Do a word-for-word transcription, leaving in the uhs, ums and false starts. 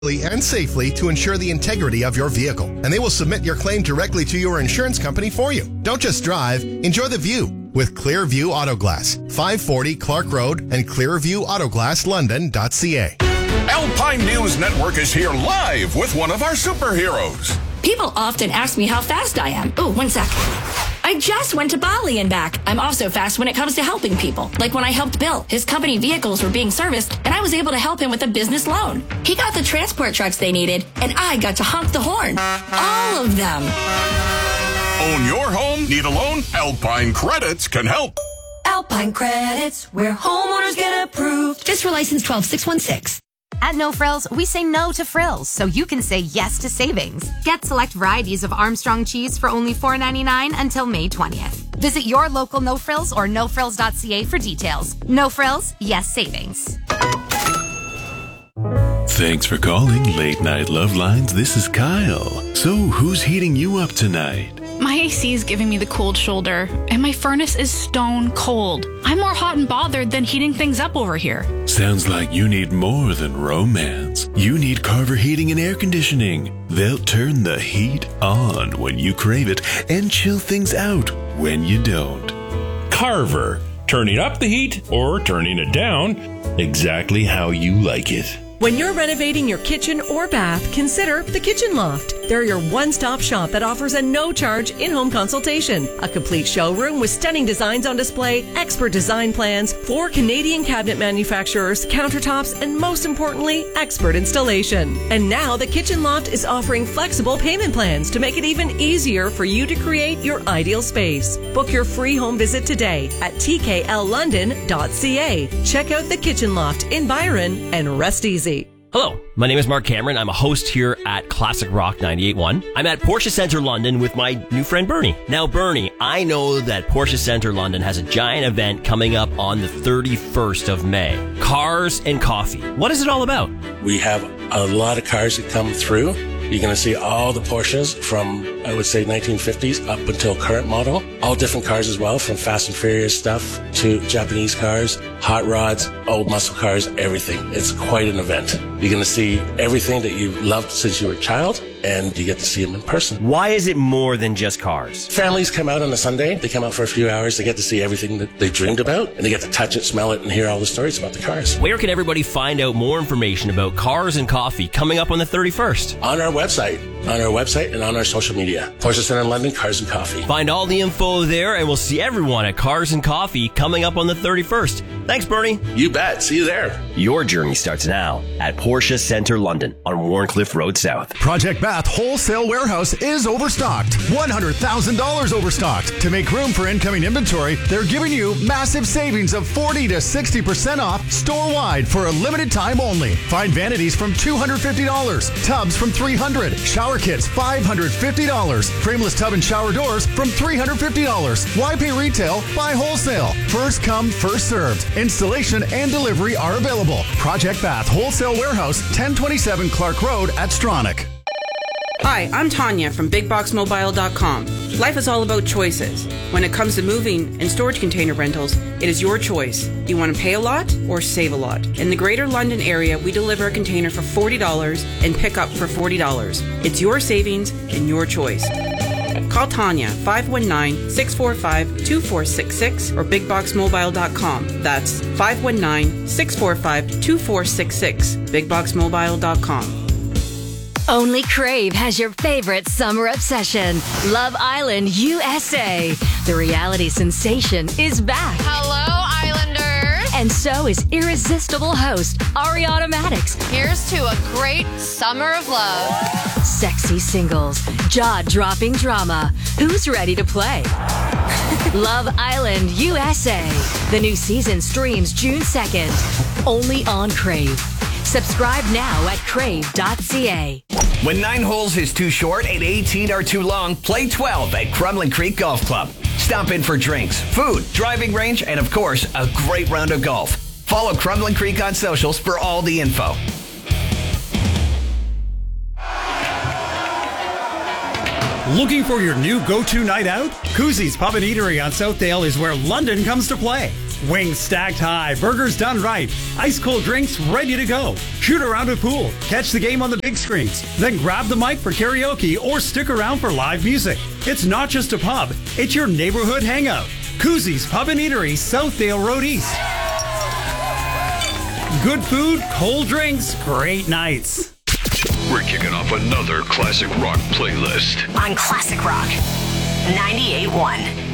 and safely to ensure the integrity of your vehicle. And they will submit your claim directly to your insurance company for you. Don't just drive, enjoy the view with Clearview Autoglass, five forty Clark Road and clearview autoglass london dot c a. Alpine News Network is here live with one of our superheroes. People often ask me how fast I am. Oh, one sec. I just went to Bali and back. I'm also fast when it comes to helping people. Like when I helped Bill. His company vehicles were being serviced, and I was able to help him with a business loan. He got the transport trucks they needed, and I got to honk the horn. All of them. Own your home? Need a loan? Alpine Credits can help. Alpine Credits, where homeowners get approved. Just for license twelve six one six. At No Frills, we say no to frills, so you can say yes to savings. Get select varieties of Armstrong cheese for only four ninety-nine until May twentieth. Visit your local No Frills or no frills dot c a for details. No Frills, yes savings. Thanks for calling Late Night Love Lines. This is Kyle. So, who's heating you up tonight? My A C is giving me the cold shoulder, and my furnace is stone cold. I'm more hot and bothered than heating things up over here. Sounds like you need more than romance. You need Carver Heating and Air Conditioning. They'll turn the heat on when you crave it and chill things out when you don't. Carver, turning up the heat or turning it down, exactly how you like it. When you're renovating your kitchen or bath, consider the Kitchen Loft. They're your one-stop shop that offers a no-charge in-home consultation, a complete showroom with stunning designs on display, expert design plans, four Canadian cabinet manufacturers, countertops, and most importantly, expert installation. And now the Kitchen Loft is offering flexible payment plans to make it even easier for you to create your ideal space. Book your free home visit today at t k l london dot c a. Check out the Kitchen Loft in Byron and rest easy. Hello, my name is Mark Cameron. I'm a host here at Classic Rock ninety-eight point one. I'm at Porsche Centre London with my new friend Bernie. Now, Bernie, I know that Porsche Centre London has a giant event coming up on the thirty-first of May. Cars and coffee. What is it all about? We have a lot of cars that come through. You're going to see all the Porsches from, I would say, nineteen fifties up until current model. All different cars as well, from Fast and Furious stuff to Japanese cars, hot rods, old muscle cars, everything. It's quite an event. You're going to see everything that you've loved since you were a child, and you get to see them in person. Why is it more than just cars? Families come out on a Sunday. They come out for a few hours. They get to see everything that they dreamed about, and they get to touch it, smell it, and hear all the stories about the cars. Where can everybody find out more information about cars and coffee coming up on the thirty-first? On our website. On our website and on our social media. Porsche Centre London, Cars and Coffee. Find all the info there, and we'll see everyone at Cars and Coffee coming up on the thirty-first. Thanks, Bernie. You bet. See you there. Your journey starts now at Porsche Centre London on Warncliffe Road South. Project Bath Wholesale Warehouse is overstocked. one hundred thousand dollars overstocked. To make room for incoming inventory, they're giving you massive savings of forty to sixty percent off store-wide for a limited time only. Find vanities from two hundred fifty dollars, tubs from three hundred dollars, shower kits five hundred fifty dollars, frameless tub and shower doors from three hundred fifty dollars. Why pay retail? Buy wholesale. First come, first served. Installation and delivery are available. Project Bath Wholesale Warehouse, ten twenty-seven Clark Road at Stronach. Hi, I'm Tanya from big box mobile dot com. Life is all about choices. When it comes to moving and storage container rentals, it is your choice. Do you want to pay a lot or save a lot? In the Greater London area, we deliver a container for forty dollars and pick up for forty dollars. It's your savings and your choice. Call Tanya, five one nine, six four five, two four six six or big box mobile dot com. That's five one nine, six four five, two four six six, big box mobile dot com. Only Crave has your favorite summer obsession, Love Island U S A. The reality sensation is back. Hello, Islanders. And so is irresistible host Ariana Maddox. Here's to a great summer of love. Sexy singles, jaw-dropping drama. Who's ready to play? Love Island U S A. The new season streams June second. Only on Crave. Subscribe now at crave dot c a. When nine holes is too short and eighteen are too long, play twelve at Crumlin Creek Golf Club. Stop in for drinks, food, driving range, and of course, a great round of golf. Follow Crumlin Creek on socials for all the info. Looking for your new go-to night out? Koozies Pub and Eatery on Southdale is where London comes to play. Wings stacked high, burgers done right, ice cold drinks ready to go. Shoot around a pool, catch the game on the big screens, then grab the mic for karaoke or stick around for live music. It's not just a pub, it's your neighborhood hangout. Koozies Pub and Eatery, Southdale Road East. Good food, cold drinks, great nights. We're kicking off another classic rock playlist On Classic Rock ninety-eight point one.